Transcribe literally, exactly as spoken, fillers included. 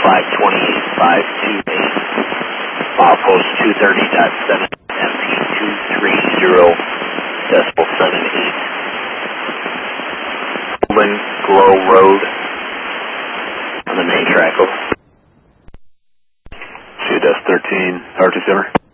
five twenty-eight five two eight. Milepost two thirty point seven, M P two three zero decimal seven eight. Golden Glow Road on the main track. Over. C D S thirteen, Power two seven.